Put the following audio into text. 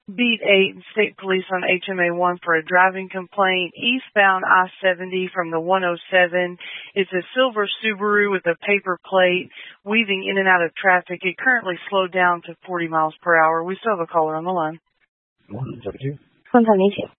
Beat 8 and State Police on HMA 1 for a driving complaint. Eastbound I-70 from the 107. It's a silver Subaru with a paper plate weaving in and out of traffic. It currently slowed down to 40 miles per hour. We still have a caller on the line. 172. 通常您请。